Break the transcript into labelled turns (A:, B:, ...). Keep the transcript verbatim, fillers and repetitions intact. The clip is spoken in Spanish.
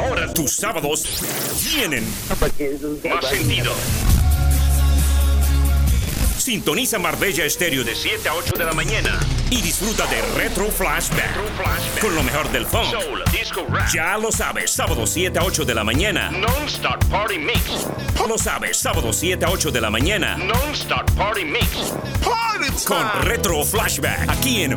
A: Ahora tus sábados tienen más sentido. Sintoniza Marbella Estéreo de siete a ocho de la mañana y disfruta de Retro Flashback, Retro Flashback con lo mejor del funk, soul, disco, rap. Ya lo sabes, sábado siete a ocho de la mañana, Non-Stop Party Mix. Lo sabes, sábado siete a ocho de la mañana, Non-Stop Party Mix. Party con Retro Flashback, aquí en